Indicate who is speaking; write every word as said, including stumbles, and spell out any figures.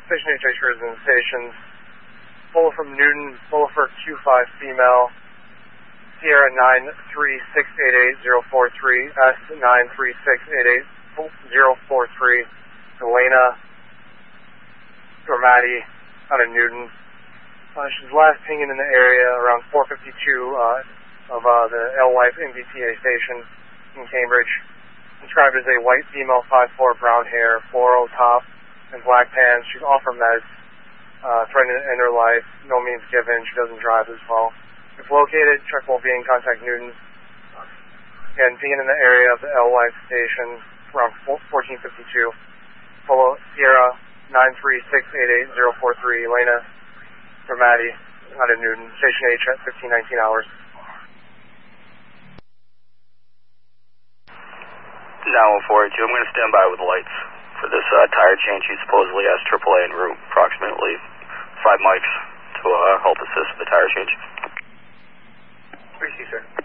Speaker 1: Station H H Cruising Stations. Full from Newton, full for Q five female. Sierra nine three six eight eight zero four three, S nine three six eight eight zero four three, Elena Dormati out of Newton. Uh, she's last pinging in the area around four fifty-two uh, of uh, the Alewife M B T A station in Cambridge. Described as a white female, five foot four, brown hair, fluoro top, and black pants. She's off her meds, uh, threatening to end her life. No means given. She doesn't drive as well. If located, check while being contact Newton. Again, being in the area of the Alewife station around fourteen fifty-two. Follow Sierra nine three six eight eight zero four three, Elena Dormati out of Newton. Station H at fifteen nineteen hours.
Speaker 2: nine one four eight two, I'm going to stand by with the lights for this uh, tire change. He supposedly has triple A en route, approximately five mics to uh, help assist with the tire change.
Speaker 1: three C, sir.